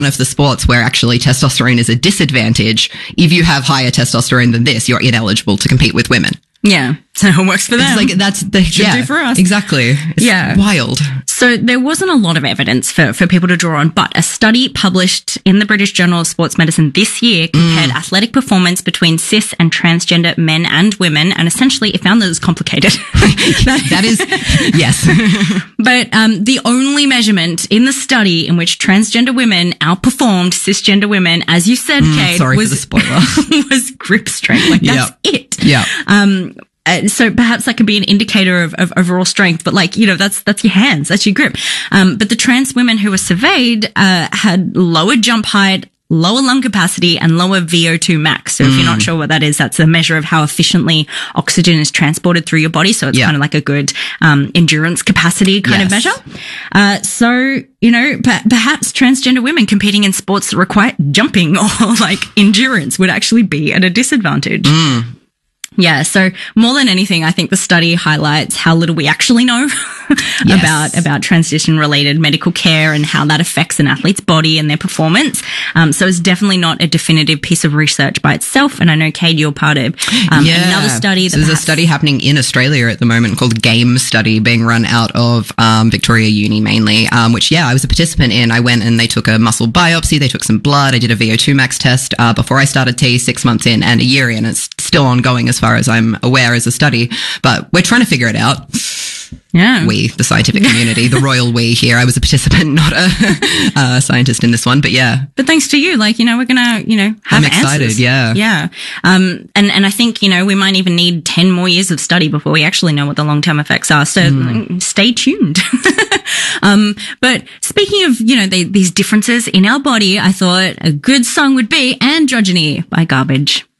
of the sports where actually testosterone is a disadvantage. If you have higher testosterone than this, you're ineligible to compete with women. Yeah. So it works for them. It's like that's the should do for us. Exactly. It's wild. So there wasn't a lot of evidence for people to draw on, but a study published in the British Journal of Sports Medicine this year compared athletic performance between cis and transgender men and women, and essentially it found that it was complicated. that is, yes. But the only measurement in the study in which transgender women outperformed cisgender women, as you said, Kate, sorry for the spoiler, was grip strength. Like that's it. Yeah. So perhaps that could be an indicator of overall strength, but like, that's your hands, that's your grip. But the trans women who were surveyed, had lower jump height, lower lung capacity, and lower VO2 max. So if you're not sure what that is, that's a measure of how efficiently oxygen is transported through your body. So it's kind of like a good, endurance capacity kind of measure. So, perhaps transgender women competing in sports that require jumping or like endurance would actually be at a disadvantage. Yeah. So more than anything, I think the study highlights how little we actually know about transition related medical care and how that affects an athlete's body and their performance. So it's definitely not a definitive piece of research by itself. And I know, Kate, you're part of another study. So there's a study happening in Australia at the moment called GAME study being run out of Victoria Uni mainly, which, I was a participant in. I went and they took a muscle biopsy. They took some blood. I did a VO2 max test before I started T 6 months in and a year in. It's still ongoing as far as I'm aware as a study, but we're trying to figure it out. Yeah. We, the scientific community, the royal we here. I was a participant, not a scientist in this one, but yeah. But thanks to you, we're going to, have I'm excited, answers. yeah. Yeah. And I think, we might even need 10 more years of study before we actually know what the long-term effects are. So stay tuned. But speaking of, these differences in our body, I thought a good song would be Androgyny by Garbage.